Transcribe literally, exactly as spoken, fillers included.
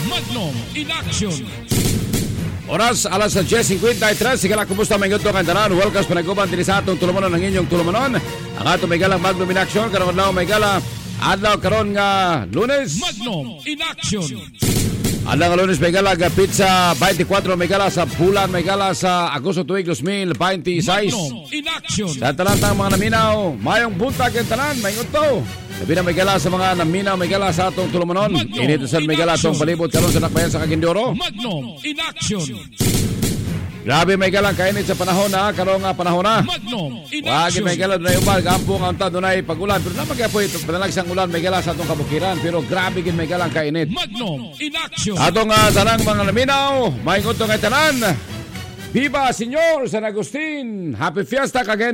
Magnum in action. Oras alas diyes fifty-three. Sige lang, kumusta may ito kandaran? Welcome sa naguban din sa atong tulumanon ng inyong tulumanon. Ang atong may galang Magnum in action. Karon adlaw may gala. Adlaw karon nga Lunes. Magnum in action. Adlaw nga Lunes may gala ga pizza twenty-four may gala sa bulan may gala sa Agosto tuig twenty twenty-six. Magnum in action. Sa talantang mga naminaw, mayong buntag ang tanan, may ito. Sabi na may gala sa mga naminaw, may gala sa atong tulumanon. Initusan may gala atong palibot karon sa nakbayan sa Cagindoro. Magnum in action. Grabe may galang kainit sa panahon na, karon nga panahon na. Magnum in Wagi action. may gala dunay uban, gampong ang ta dunay pagulan. Pero naman kaya po ito, panalagsang ulan may gala sa atong kabukiran. Pero grabe gid may galang kainit. Magnum in action. Atong uh, sanang mga naminaw, may ngutong ay tanan. Viva Señor San Agustin! Happy Fiesta kagain!